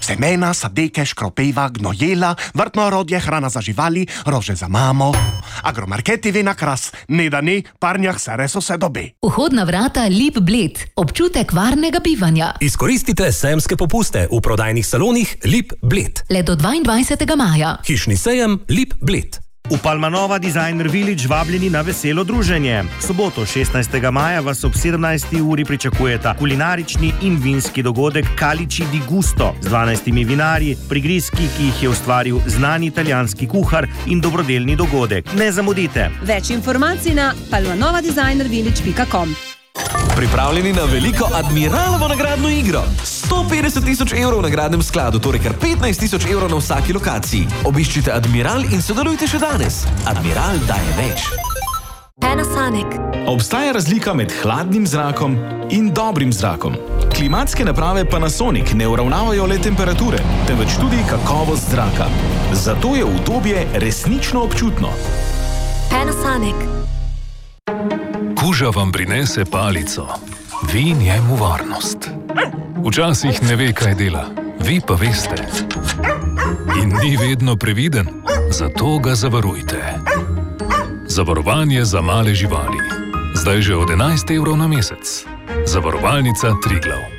Semena, sadeke, škropeva, gnojela, vrtno orodje, hrana za živali, rože za mamo. Agromarketi vina kras, ne da ne, parnjah se res vse dobi. Vhodna vrata Lip Bled, občutek varnega bivanja. Izkoristite sejemske popuste v prodajnih salonih Lip Bled. Le do 22. maja. Hišni sejem Lip Bled. V Palmanova Designer Village vabljeni na veselo druženje. Soboto 16. maja vas ob 17. uri pričakujeta kulinarični in vinski dogodek Calici di Gusto z 12 vinarji, prigrizki, ki jih je ustvaril znani italijanski kuhar in dobrodelni dogodek. Ne zamudite! Več informacij na palmanovadesignervillage.com. Pripravljeni na veliko Admiralovo nagradno igro. 150 000 evrov v nagradnem skladu, torej kar 15 000 evrov na vsaki lokaciji. Obiščite Admiral in sodelujte še danes. Admiral daje več. Panasonic. Obstaja razlika med hladnim zrakom in dobrim zrakom. Klimatske naprave Panasonic ne uravnavajo le temperature, temveč tudi kakovost zraka. Zato je udobje resnično občutno. Panasonic. Kuža vam prinese palico, vi njemu varnost. Včasih ne ve, kaj dela, vi pa veste. In ni vedno previden, zato ga zavarujte. Zavarovanje za male živali. Zdaj že od 11 evrov na mesec. Zavarovalnica Triglav.